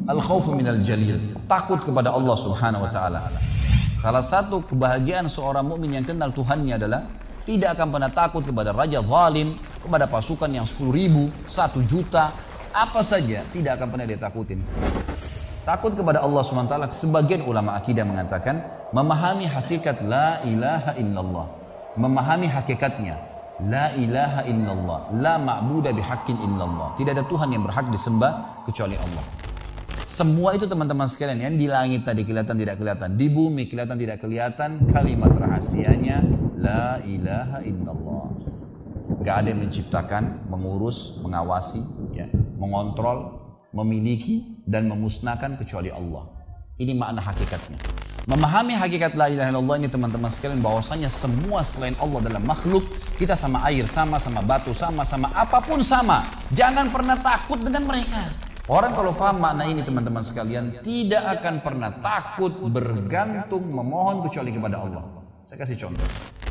Al-khawfu minal jalil, takut kepada Allah Subhanahu wa taala. Salah satu kebahagiaan seorang mukmin yang kenal Tuhannya adalah tidak akan pernah takut kepada raja zalim, kepada pasukan yang 10.000, 1 juta, apa saja tidak akan pernah dia takutin. Takut kepada Allah Subhanahu wa taala, sebagian ulama akidah mengatakan memahami hakikat la ilaha illallah. Memahami hakikatnya, la ilaha illallah, la ma'buda bihaqqin illallah. Tidak ada Tuhan yang berhak disembah kecuali Allah. Semua itu teman-teman sekalian, yang di langit tadi kelihatan tidak kelihatan, di bumi kelihatan tidak kelihatan, kalimat rahasianya la ilaha illallah. Gak ada yang menciptakan, mengurus, mengawasi, ya, mengontrol, memiliki dan memusnahkan kecuali Allah. Ini makna hakikatnya. Memahami hakikat la ilaha illallah ini teman-teman sekalian, bahwasanya semua selain Allah dalam makhluk, kita sama air, sama batu, sama apapun sama. Jangan pernah takut dengan mereka. Orang kalau faham makna ini teman-teman sekalian, tidak akan pernah takut, bergantung, memohon kecuali kepada Allah. Saya kasih contoh.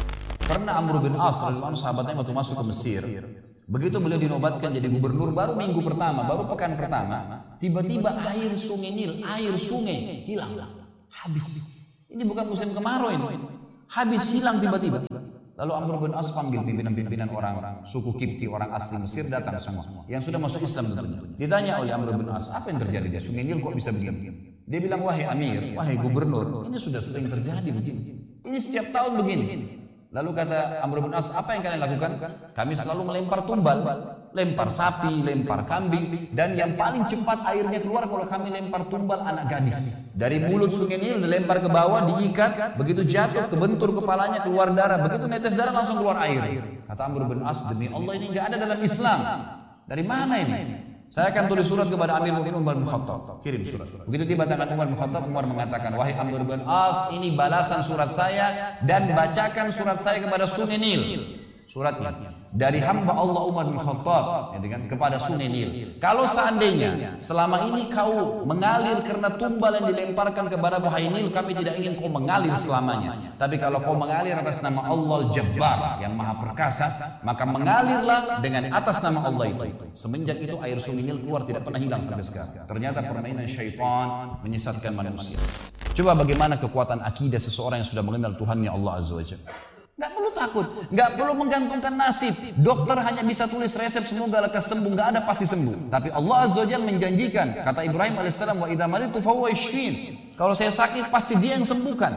Pernah Amr bin As, sahabatnya waktu masuk ke Mesir, begitu beliau dinobatkan jadi gubernur, baru minggu pertama, baru pekan pertama, tiba-tiba air sungai Nil, air sungai hilang, habis. Ini bukan musim kemarau ini, habis, hilang tiba-tiba. Lalu Amr bin As panggil pimpinan-pimpinan orang suku Kipti, orang asli Mesir, datang semua yang sudah masuk Islam tentunya. Ditanya oleh Amr bin As, apa yang terjadi di sungai Nil kok bisa begini? Dia bilang, wahai Amir, wahai gubernur, ini sudah sering terjadi begini. Ini setiap tahun begini. Lalu kata Amr bin As, apa yang kalian lakukan? Kami selalu melempar tumbal, lempar sapi, lempar kambing, dan yang paling cepat airnya keluar kalau kami lempar tumbal anak gadis. Dari mulut sungai Nil dilempar ke bawah, diikat, begitu jatuh, kebentur kepalanya, keluar darah, begitu netes darah langsung keluar air. Kata Amr bin As, demi Allah ini enggak ada dalam Islam. Dari mana ini? Saya akan tulis surat kepada Amir Mu'minin Umar bin Khattab. Kirim surat. Begitu tiba tangan Umar bin Khattab, Umar mengatakan, wahai Amr bin As, ini balasan surat saya, dan bacakan surat saya kepada sungai Nil. Suratnya dari hamba Allah Umar bin Khattab, kepada sungai Nil. Kalau seandainya selama ini kau mengalir karena tumbal yang dilemparkan kepada wahai Nil, kami tidak ingin kau mengalir selamanya. Tapi kalau kau mengalir atas nama Allah Al-Jabbar yang Maha Perkasa, maka mengalirlah dengan atas nama Allah itu. Semenjak itu air sungai Nil keluar, tidak pernah hilang sampai sekarang. Ternyata permainan syaitan menyesatkan manusia. Coba bagaimana kekuatan akidah seseorang yang sudah mengenal Tuhannya Allah Azza wa Jalla. Gak perlu takut, gak perlu menggantungkan nasib. Dokter hanya bisa tulis resep semoga lekas sembuh, gak ada pasti sembuh. Tapi Allah Azza wa Jalla menjanjikan, kata Ibrahim alaihissalam, wa idza maritu fahuwa yashfin. Kalau saya sakit pasti Dia yang sembuhkan.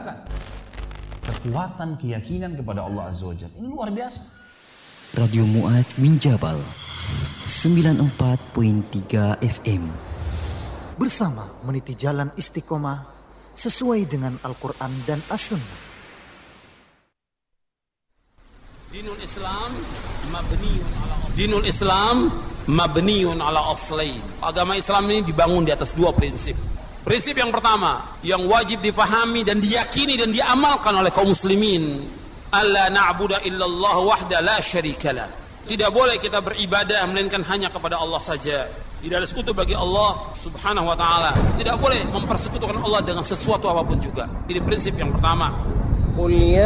Kekuatan keyakinan kepada Allah Azza wa Jalla ini luar biasa. Radio Mu'adz bin Jabal 94.3 FM. Bersama meniti jalan istiqomah sesuai dengan Al-Quran dan As-Sunnah. Dinul Islam mabniun ala aslain. Agama Islam ini dibangun di atas 2 prinsip. Prinsip yang pertama yang wajib difahami dan diyakini dan diamalkan oleh kaum muslimin, alla na'budu illallah wahda la syarikalah. Tidak boleh kita beribadah melainkan hanya kepada Allah saja. Tidak ada sekutu bagi Allah Subhanahu wa taala. Tidak boleh mempersekutukan Allah dengan sesuatu apapun juga. Ini prinsip yang pertama.